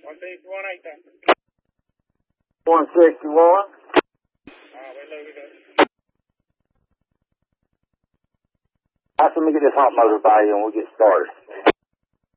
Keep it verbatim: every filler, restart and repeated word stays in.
one sixty-one eight then. one sixty-one. Alright, we loaded up. All right, let me get this hot motor by you and we'll get started.